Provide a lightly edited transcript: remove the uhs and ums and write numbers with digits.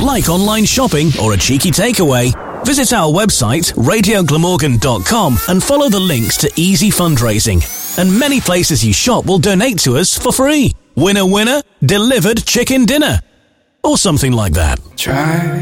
Like online shopping or a cheeky takeaway? Visit our website, radioglamorgan.com, and follow the links to easy fundraising. And many places you shop will donate to us for free. Winner, winner, delivered chicken dinner. Or something like that. Try